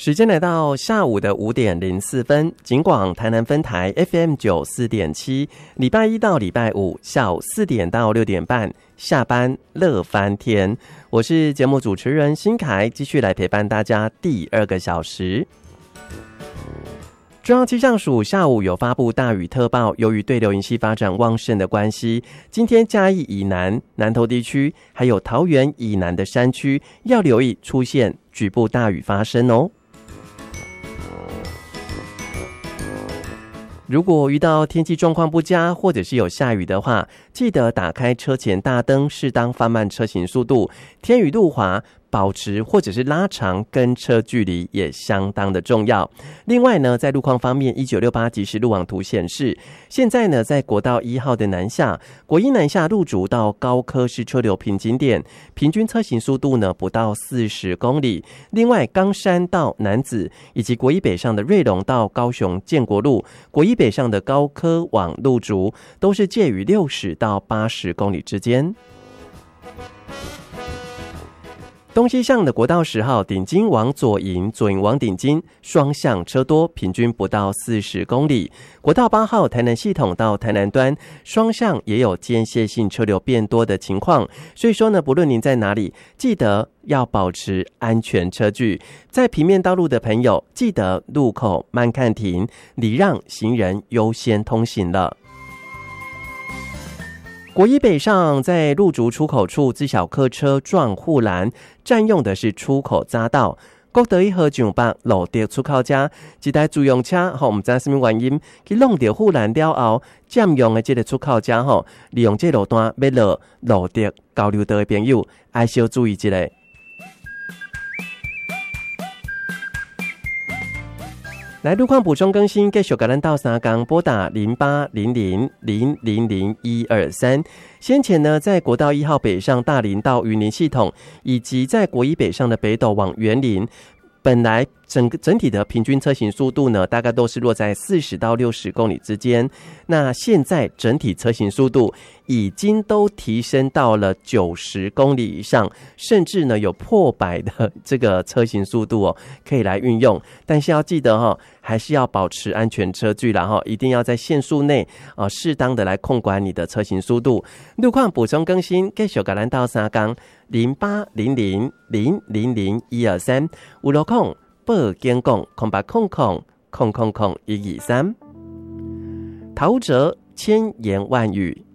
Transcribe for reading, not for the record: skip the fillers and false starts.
时间来到下午的5点04分，警广台南分台 FM94.7，礼拜一到礼拜五下午4点到6点半，下班乐翻天。我是节目主持人新凯，继续来陪伴大家第2个小时。中央气象署下午有发布大雨特报，由于对流云系发展旺盛的关系，今天嘉义以南、南投地区还有桃园以南的山区要留意出现局部大雨发生哦。如果遇到天气状况不佳或者是有下雨的话，记得打开车前大灯，适当放慢车行速度，天雨路滑保持或者是拉长跟车距离也相当的重要。另外呢，在路况方面，1968即时路网图显示，现在呢在国道1号的南下，国一南下路竹到高科是车流瓶颈点，平均车行速度呢不到40公里。另外，冈山到楠梓以及国一北上的瑞隆到高雄建国路，国一北上的高科往路竹都是介于60到80公里之间。东西向的国道10号顶金往左营，左营往顶金双向车多，平均不到40公里。国道8号台南系统到台南端双向也有间歇性车流变多的情况，所以说呢，不论您在哪里，记得要保持安全车距。在平面道路的朋友，记得路口慢看停，礼让行人优先通行了。国一北上在路竹出口处，自小客车撞护栏，占用的是出口匝道。国道1号上北路的出口车，一台自用车我们知道什么原因去弄到护栏了后，占用的这个出口车利用这路段要落路的交流道的朋友，要小注意一下。来路况补充更新，继续给咱到三港拨打0800000123。先前呢，在国道1号北上大林到云林系统，以及在国一北上的北斗往员林，本来整体的平均车行速度呢，大概都是落在40到60公里之间。那现在整体车行速度已经都提升到了90公里以上，甚至呢有破100的这个车行速度哦，可以来运用。但是要记得还是要保持安全车距啦一定要在限速内适当的来控管你的车行速度。路况补充更新，继续给咱到三港0800000123，有路况报警讲0800000123。陶喆千言万语